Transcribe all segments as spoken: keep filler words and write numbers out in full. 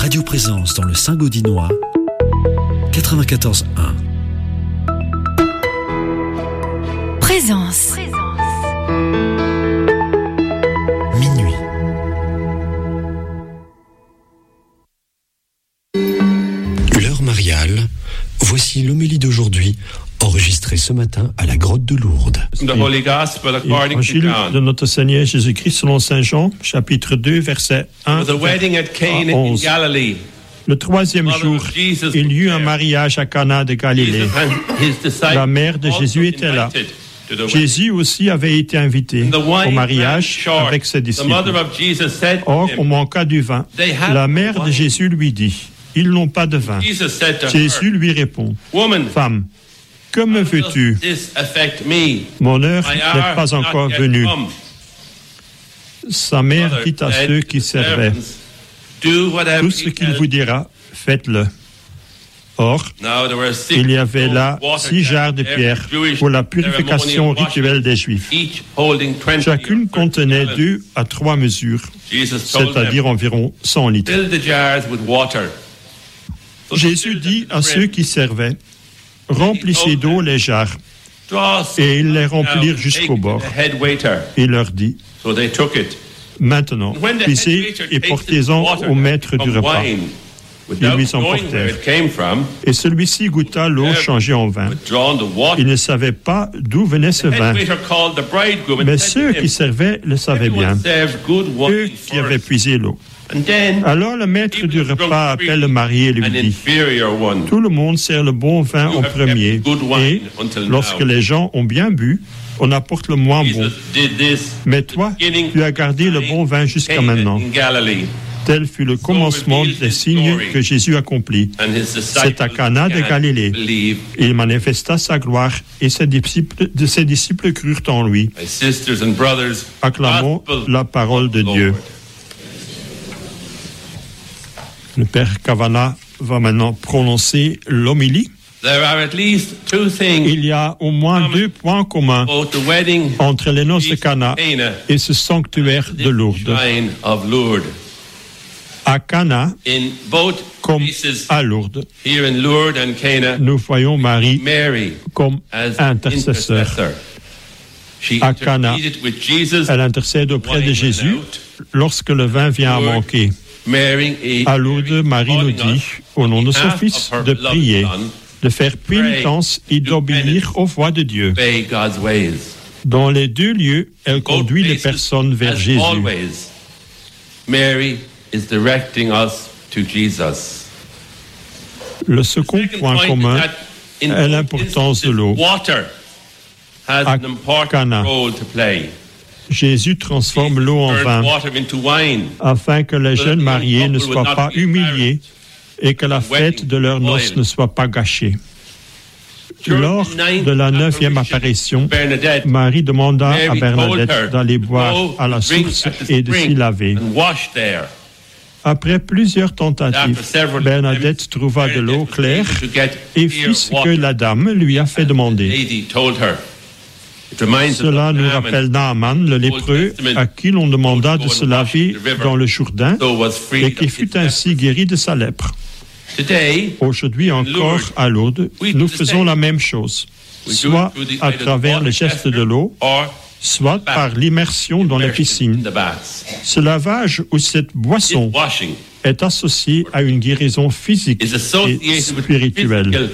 Radio Présence dans le Saint-Gaudinois, quatre-vingt-quatorze un. Présence. Minuit. L'heure mariale, voici l'homélie d'aujourd'hui, enregistrée ce matin à la grotte de Lourdes. Évangile de notre Seigneur Jésus-Christ selon Saint Jean, chapitre deux, versets un à onze. Le troisième jour, il y eut un mariage à Cana de Galilée. La mère de Jésus était là. Jésus aussi avait été invité au mariage avec ses disciples. Or, on manqua du vin. La mère de Jésus lui dit, « Ils n'ont pas de vin. » Jésus lui répond, « Femme, que me veux-tu? Mon heure n'est pas encore venue. » Sa mère dit à ceux qui servaient, « Tout ce qu'il vous dira, faites-le. » Or, il y avait là six jarres de pierre pour la purification rituelle des Juifs. Chacune contenait deux à trois mesures, c'est-à-dire environ cent litres. Jésus dit à ceux qui servaient, « Remplissez d'eau les jarres. » Et ils les remplirent jusqu'au bord. Il leur dit, « Maintenant, puisez et portez-en au maître du repas. » Ils lui emportèrent. Et celui-ci goûta l'eau changée en vin. Il ne savait pas d'où venait ce vin. Mais ceux qui servaient le savaient bien, eux qui avaient puisé l'eau. Alors le maître du repas appelle le marié et lui dit, « Tout le monde sert le bon vin en premier, et lorsque les gens ont bien bu, on apporte le moins bon. Mais toi, tu as gardé le bon vin jusqu'à maintenant. » Tel fut le commencement des signes que Jésus accomplit. C'est à Cana de Galilée. Il manifesta sa gloire et ses disciples, de ses disciples crurent en lui. Acclamons la parole de Dieu. Le Père Kavanagh va maintenant prononcer l'homélie. Il y a au moins deux points communs entre les noces de Cana et ce sanctuaire de Lourdes. À Cana, comme à Lourdes, nous voyons Marie comme intercesseur. À Cana, elle intercède auprès de Jésus lorsque le vin vient à manquer. À Lourdes, Marie nous dit, au nom de son Fils, de prier, de faire pénitence et d'obéir aux voies de Dieu. Dans les deux lieux, elle conduit les personnes vers Jésus. Is directing us to Jesus. Le second point commun est l'importance de l'eau. À Cana, Jésus transforme l'eau en vin afin que les jeunes mariés ne soient pas humiliés et que la fête de leurs noces ne soit pas gâchée. Lors de la neuvième apparition, Marie demanda à Bernadette d'aller boire à la source et de s'y laver. Après plusieurs tentatives, Bernadette trouva de l'eau claire et fit ce que la dame lui a fait demander. Cela nous rappelle Naaman, le lépreux, à qui l'on demanda de se laver dans le Jourdain et qui fut ainsi guéri de sa lèpre. Aujourd'hui encore à Lourdes, nous faisons la même chose, soit à travers le geste de l'eau, soit par l'immersion dans les piscines. Ce lavage ou cette boisson est associé à une guérison physique et spirituelle.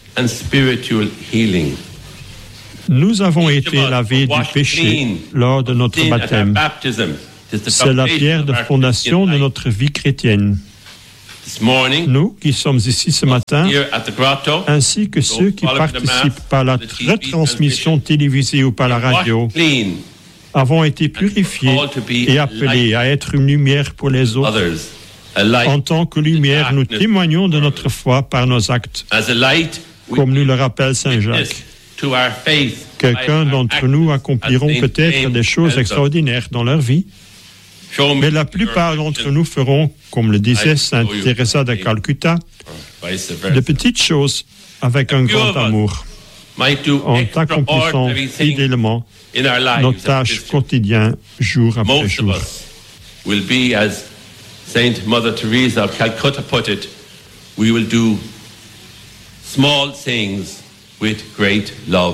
Nous avons été lavés du péché lors de notre baptême. C'est la pierre de fondation de notre vie chrétienne. Nous qui sommes ici ce matin, ainsi que ceux qui participent par la retransmission télévisée ou par la radio, avons été purifiés et appelés à être une lumière pour les autres. En tant que lumière, nous témoignons de notre foi par nos actes, comme nous le rappelle Saint Jacques. Quelqu'un d'entre nous accompliront peut-être des choses extraordinaires dans leur vie, mais la plupart d'entre nous feront, comme le disait Sainte Teresa de Calcutta, de petites choses avec un grand amour, en accomplissant fidèlement nos tâches quotidiennes, jour après jour. Saint Mother Teresa of Calcutta put it, we will do small things with great love,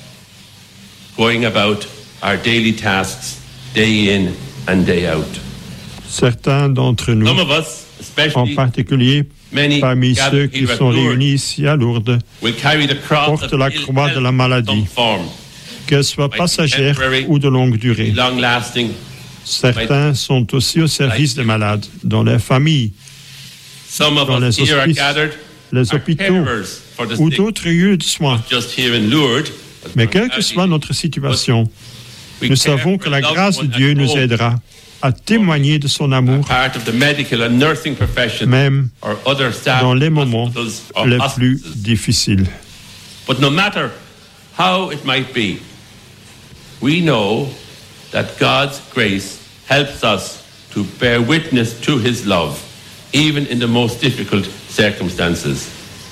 going about our daily tasks day in and day out. Certains d'entre nous, Some of us, en especially particulier many parmi ceux gathered qui here at sont Lourdes, réunis ici à Lourdes, will carry the cross portent of la ill croix de la health maladie, in some form, qu'elle soit passagère temporary, ou de longue durée. long-lasting. Certains sont aussi au service des malades, dans leurs familles, Some of dans us les here are hospices, gathered les are hôpitaux carers for the ou sick, d'autres lieux de soins. just here in Lourdes. Mais quelle que soit notre situation, nous savons que la grâce de Dieu nous aidera à témoigner de son amour, part of the medical and nursing profession même or other staff dans les moments hospitals or les plus hospices. difficiles. But no matter how it might be, we know that God's grace helps us to bear witness to his love, even in the most difficult circumstances.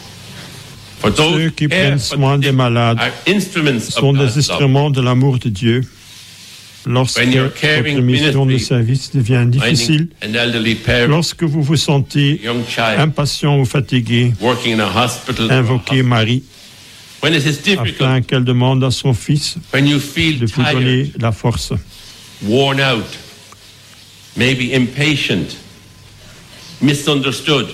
For those Ceux qui who care prennent for soin the des sick malades are instruments sont of des God's love. instruments de l'amour de Dieu. Lorsque When you're votre caring mission de ministry, service devient difficile, Finding an elderly parent, lorsque vous vous sentez young child, impatient ou fatigué, working in a hospital, or a invoquez hospital. Marie When it is difficult, afin qu'elle demande à son Fils when you feel de vous tired, donner la force. worn out, maybe impatient, misunderstood,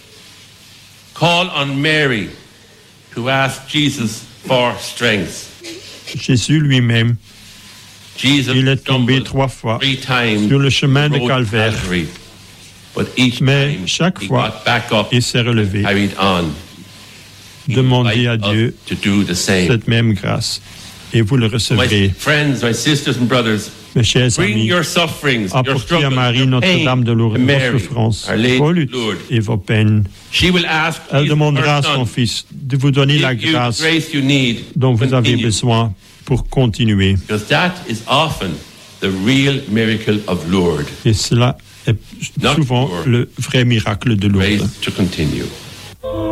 call on Mary to ask Jesus for strength. Jésus lui-même, Jesus il est tombé stumbled trois fois three times sur le chemin de road to Calvaire, Calvary, but each mais time chaque he fois, got back up il s'est relevé. and carried on. He Demandez à invites us Dieu to do the same. cette même grâce et vous le My recevrez. friends, my sisters and brothers, Mes chers bring amis, your sufferings, your apportez à struggles, Marie your pain Notre-Dame de Lourdes to vos Mary, souffrances, Our Lady vos of luttes Lourdes. et vos peines. She will ask Elle Jesus, demandera à her son son, Fils de vous donner la give you the grâce grace you need dont to vous avez continue. besoin pour continuer. Because that is often the real miracle of Lourdes. Et cela est Not souvent your le vrai miracle de Lourdes. Grace to continue.